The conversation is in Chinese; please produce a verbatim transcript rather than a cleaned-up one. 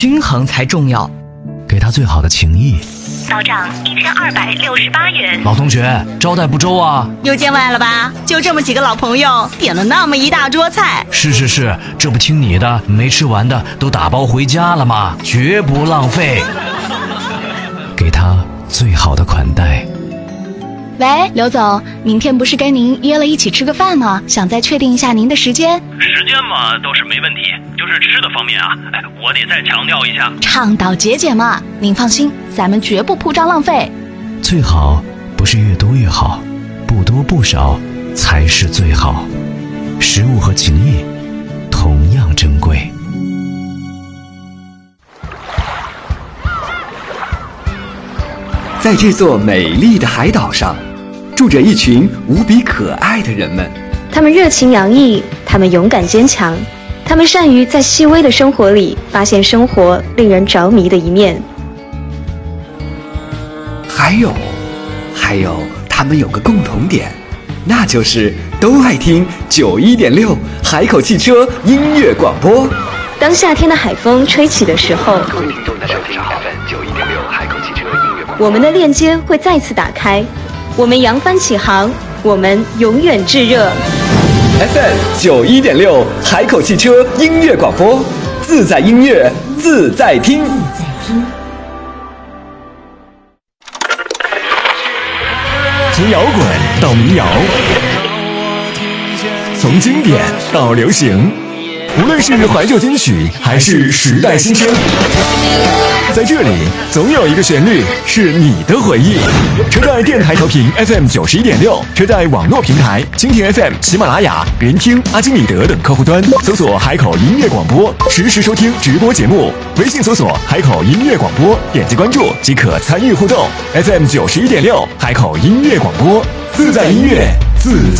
均衡才重要。 给他最好的情谊。 到账一千二百六十八元。 老同学，招待不周啊？ 又见外了吧？就这么几个老朋友，点了那么一大桌菜。 是是是，这不听你的，没吃完的都打包回家了吗？绝不浪费。给他最好的款待。 喂，刘总，明天不是跟您约了一起吃个饭吗？想再确定一下您的时间。 时间嘛倒是没问题，就是吃的方面啊，哎，我得再强调一下， 倡导节俭嘛。您放心，咱们绝不铺张浪费。 最好不是越多越好，不多不少才是最好。食物和情谊同样珍贵。 在这座美丽的海岛上，住着一群无比可爱的人们。 他们热情洋溢，他们勇敢坚强，他们善于在细微的生活里发现生活令人着迷的一面。 还有，还有，他们有个共同点，那就是都爱听九一点六海口汽车音乐广播。 当夏天的海风吹起的时候，我们的链接会再次打开，我们扬帆起航，我们永远炙热。 F M 九一点六海口汽车音乐广播，自在音乐，自在听。 从摇滚到民谣，从经典到流行，无论是怀旧金曲还是时代新声，在这里总有一个旋律是你的回忆。车载电台调频 F M 九十一点六，车载网络平台蜻蜓 F M、喜马拉雅、人听、阿基米德等客户端搜索海口音乐广播，实时收听直播节目。微信搜索海口音乐广播，点击关注即可参与互动。F M 九十一点六，海口音乐广播，自在音乐，自在。